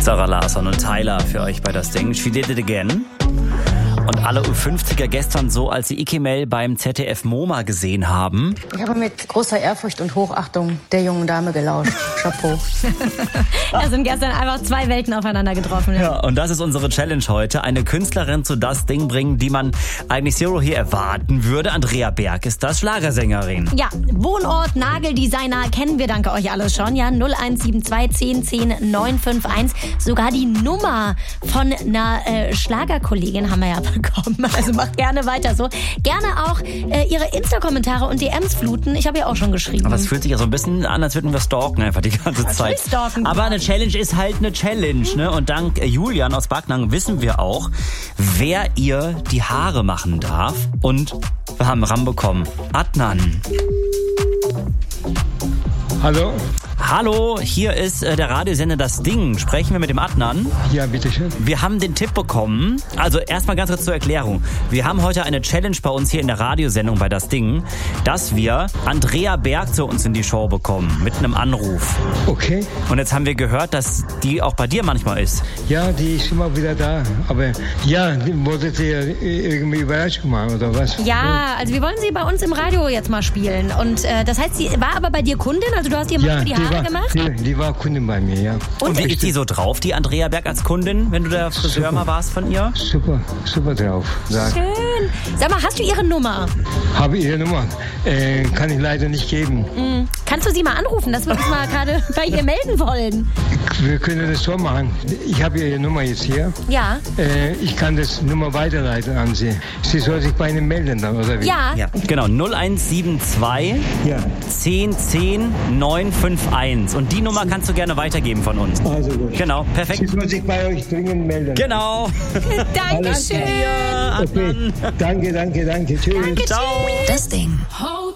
Sarah Larsson und Tyler für euch bei das Ding. She did it again. Und alle U50er gestern so, als sie Ike Mel beim ZDF MoMA gesehen haben. Ich habe mit großer Ehrfurcht und Hochachtung der jungen Dame gelauscht. Chapeau. Da sind gestern einfach zwei Welten aufeinander getroffen. Ja, und das ist unsere Challenge heute. Eine Künstlerin zu das Ding bringen, die man eigentlich Zero hier erwarten würde. Andrea Berg ist das, Schlagersängerin. Ja, Wohnort, Nageldesigner, kennen wir danke euch alles schon. Ja, 0172 10 10 951. Sogar die Nummer von einer Schlagerkollegin haben wir ja bekommen. Also macht gerne weiter so. Gerne auch ihre Insta-Kommentare und DMs fluten. Ich habe ja auch schon geschrieben. Aber es fühlt sich ja so ein bisschen an, als würden wir stalken einfach die ganze Zeit. Stalken. Aber eine Challenge ist halt eine Challenge, ne? Und dank Julian aus Backnang wissen wir auch, wer ihr die Haare machen darf. Und wir haben ranbekommen. Adnan. Hallo? Hallo, hier ist der Radiosender Das Ding. Sprechen wir mit dem Adnan? Ja, bitteschön. Wir haben den Tipp bekommen, also erstmal ganz kurz zur Erklärung. Wir haben heute eine Challenge bei uns hier in der Radiosendung bei Das Ding, dass wir Andrea Berg zu uns in die Show bekommen, mit einem Anruf. Okay. Und jetzt haben wir gehört, dass die auch bei dir manchmal ist. Ja, die ist immer wieder da. Aber ja, wolltet ihr irgendwie Überraschung machen, oder was? Ja, also wir wollen sie bei uns im Radio jetzt mal spielen. Und das heißt, sie war aber bei dir Kundin? Also du hast ihr mal für die Haare gemacht? Die war Kundin bei mir, ja. Und wie ist die so drauf, die Andrea Berg als Kundin, wenn du der Friseur mal warst von ihr? Super, super drauf. Schön. Sag mal, hast du ihre Nummer? Habe ihre Nummer. Kann ich leider nicht geben. Kannst du sie mal anrufen, dass wir uns mal gerade bei ihr melden wollen? Wir können das so machen. Ich habe ihre Nummer jetzt hier. Ja. Ich kann das Nummer weiterleiten an sie. Sie soll sich bei Ihnen melden dann, oder wie? Ja. Genau, 0172 Ja. 10 10 951. Und die Nummer kannst du gerne weitergeben von uns. Also gut. Genau, perfekt. Sie soll sich bei euch dringend melden. Genau. Dankeschön. Okay. Danke. Tschüss. Ciao. Das Ding. Hold